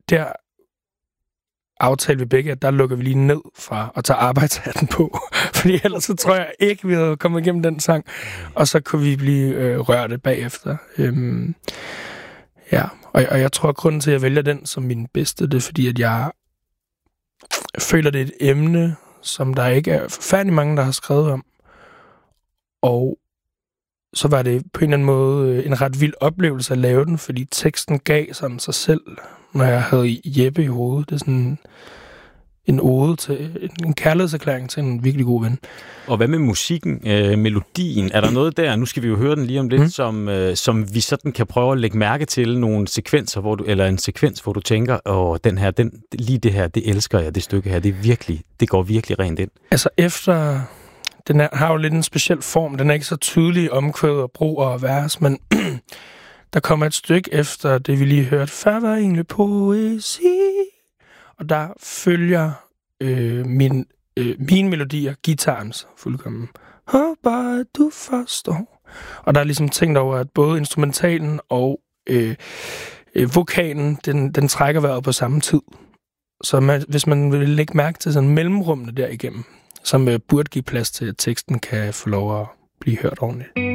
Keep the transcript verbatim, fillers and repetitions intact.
der aftalte vi begge, at der lukker vi lige ned fra og tager arbejdshatten på. Fordi ellers så tror jeg ikke, vi havde kommet igennem den sang. Og så kunne vi blive øh, rørte bagefter. Øhm, ja, og, og jeg tror, at grunden til, at jeg vælger den som min bedste, det er fordi, at jeg føler, det er et emne, som der ikke er forfærdelig mange, der har skrevet om. Og så var det på en eller anden måde en ret vild oplevelse at lave den, fordi teksten gav sådan sig selv, når jeg havde Jeppe i hovedet. Det er sådan en ode til, en kærlighedserklæring til en virkelig god ven. Og hvad med musikken, øh, melodien? Er der noget der, nu skal vi jo høre den lige om lidt, mm. som, øh, som vi sådan kan prøve at lægge mærke til nogle sekvenser, hvor du, eller en sekvens, hvor du tænker, åh, den her, den, lige det her, det elsker jeg, det stykke her, det er virkelig, det går virkelig rent ind. Altså efter, den er, har jo lidt en speciel form, den er ikke så tydelig omkvæd og bro og vers, men der kommer et stykke efter det, vi lige hørte, før var egentlig poesi, og der følger øh, min, øh, mine melodier, guitarens fuldkommen. Håber, at du forstår. Og der er ligesom tænkt over, at både instrumentalen og øh, øh, vokalen, den, den trækker vejret på samme tid. Så man, hvis man vil lægge mærke til sådan mellemrummene derigennem, som øh, burde give plads til, at teksten kan få lov at blive hørt ordentligt.